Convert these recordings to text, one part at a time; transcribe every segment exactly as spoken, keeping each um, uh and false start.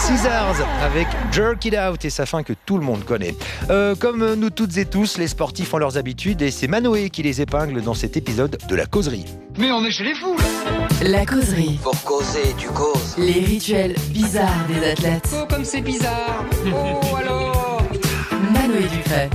Scissors avec Jerk It Out et sa fin que tout le monde connaît. Euh, comme nous toutes et tous, les sportifs ont leurs habitudes et c'est Manoé qui les épingle dans cet épisode de La Causerie. Mais on est chez les fous. La Causerie. Pour causer, tu causes. Les rituels bizarres des athlètes. Oh, comme c'est bizarre. Oh, alors Manoé Ducret.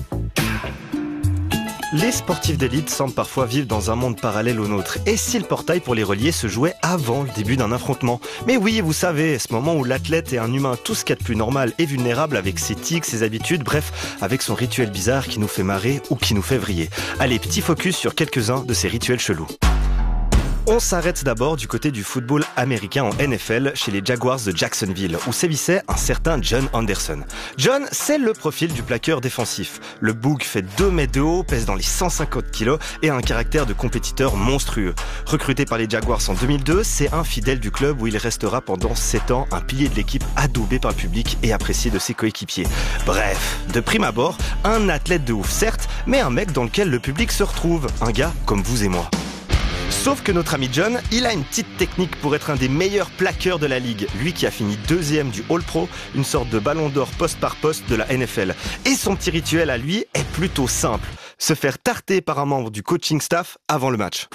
Les sportifs d'élite semblent parfois vivre dans un monde parallèle au nôtre. Et si le portail pour les relier se jouait avant le début d'un affrontement? Mais oui, vous savez, ce moment où l'athlète est un humain tout ce qu'il y a de plus normal et vulnérable avec ses tics, ses habitudes, bref, avec son rituel bizarre qui nous fait marrer ou qui nous fait vriller. Allez, petit focus sur quelques-uns de ces rituels chelous. On s'arrête d'abord du côté du football américain en N F L chez les Jaguars de Jacksonville où sévissait un certain John Anderson. John, c'est le profil du plaqueur défensif. Le bouc fait deux mètres de haut, pèse dans les cent cinquante kilos et a un caractère de compétiteur monstrueux. Recruté par les Jaguars en deux mille deux, c'est un fidèle du club où il restera pendant sept ans un pilier de l'équipe adoubé par le public et apprécié de ses coéquipiers. Bref, de prime abord, un athlète de ouf certes, mais un mec dans lequel le public se retrouve, un gars comme vous et moi. Sauf que notre ami John, il a une petite technique pour être un des meilleurs plaqueurs de la ligue. Lui qui a fini deuxième du All-Pro, une sorte de ballon d'or poste par poste de la N F L. Et son petit rituel à lui est plutôt simple. Se faire tarter par un membre du coaching staff avant le match.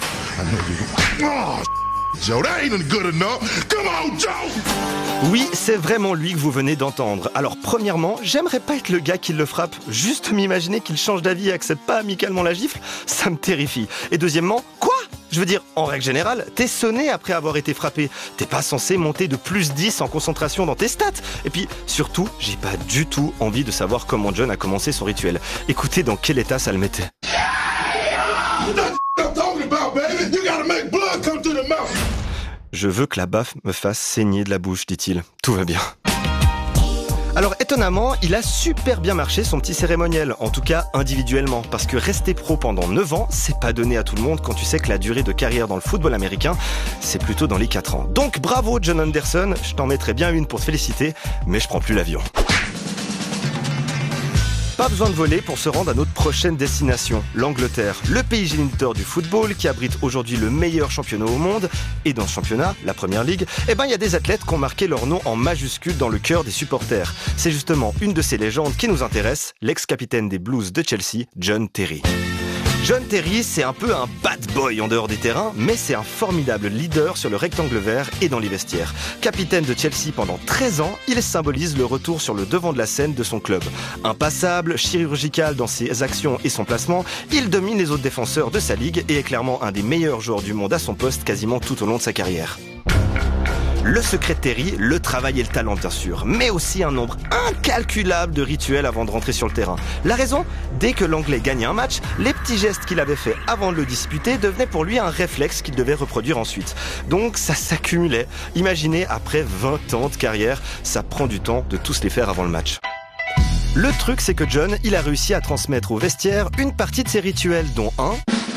Joe, that ain't good enough. Come on, Joe! Oui, c'est vraiment lui que vous venez d'entendre. Alors premièrement, j'aimerais pas être le gars qui le frappe. Juste m'imaginer qu'il change d'avis et accepte pas amicalement la gifle, ça me terrifie. Et deuxièmement, quoi ? Je veux dire, en règle générale, t'es sonné après avoir été frappé. T'es pas censé monter de plus dix en concentration dans tes stats. Et puis, surtout, j'ai pas du tout envie de savoir comment John a commencé son rituel. Écoutez dans quel état ça le mettait. Je veux que la baffe me fasse saigner de la bouche, dit-il. Tout va bien. Alors étonnamment, il a super bien marché son petit cérémoniel, en tout cas individuellement, parce que rester pro pendant neuf ans, c'est pas donné à tout le monde quand tu sais que la durée de carrière dans le football américain, c'est plutôt dans les quatre ans. Donc bravo John Anderson, je t'en mettrai bien une pour te féliciter, mais je prends plus l'avion. Pas besoin de voler pour se rendre à notre prochaine destination, l'Angleterre, le pays géniteur du football qui abrite aujourd'hui le meilleur championnat au monde. Et dans ce championnat, la Premier League, eh ben il y a des athlètes qui ont marqué leur nom en majuscule dans le cœur des supporters. C'est justement une de ces légendes qui nous intéresse, l'ex-capitaine des Blues de Chelsea, John Terry. John Terry, c'est un peu un bad boy en dehors des terrains, mais c'est un formidable leader sur le rectangle vert et dans les vestiaires. Capitaine de Chelsea pendant treize ans, il symbolise le retour sur le devant de la scène de son club. Impassable, chirurgical dans ses actions et son placement, il domine les autres défenseurs de sa ligue et est clairement un des meilleurs joueurs du monde à son poste quasiment tout au long de sa carrière. Le secret de Terry, le travail et le talent bien sûr, mais aussi un nombre incalculable de rituels avant de rentrer sur le terrain. La raison ? Dès que l'Anglais gagnait un match, les petits gestes qu'il avait fait avant de le disputer devenaient pour lui un réflexe qu'il devait reproduire ensuite. Donc ça s'accumulait. Imaginez, après vingt ans de carrière, ça prend du temps de tous les faire avant le match. Le truc, c'est que John, il a réussi à transmettre au vestiaire une partie de ses rituels, dont un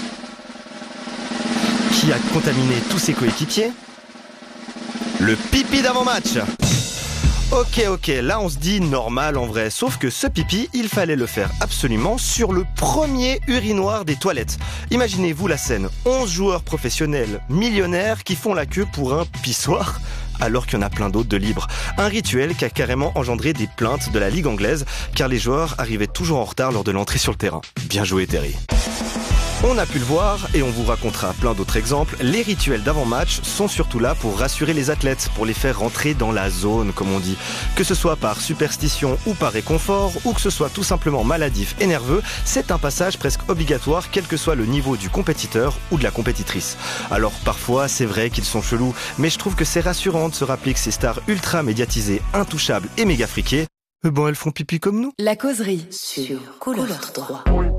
qui a contaminé tous ses coéquipiers. Le pipi d'avant-match. Ok, ok, là on se dit normal en vrai, sauf que ce pipi, il fallait le faire absolument sur le premier urinoir des toilettes. Imaginez-vous la scène, onze joueurs professionnels, millionnaires qui font la queue pour un pissoir, alors qu'il y en a plein d'autres de libres. Un rituel qui a carrément engendré des plaintes de la Ligue anglaise, car les joueurs arrivaient toujours en retard lors de l'entrée sur le terrain. Bien joué Terry. On a pu le voir, et on vous racontera plein d'autres exemples, les rituels d'avant-match sont surtout là pour rassurer les athlètes, pour les faire rentrer dans la zone, comme on dit. Que ce soit par superstition ou par réconfort, ou que ce soit tout simplement maladif et nerveux, c'est un passage presque obligatoire, quel que soit le niveau du compétiteur ou de la compétitrice. Alors parfois, c'est vrai qu'ils sont chelous, mais je trouve que c'est rassurant de se rappeler que ces stars ultra médiatisées, intouchables et méga friquées, eh ben elles font pipi comme nous. La Causerie sur Couleur trois.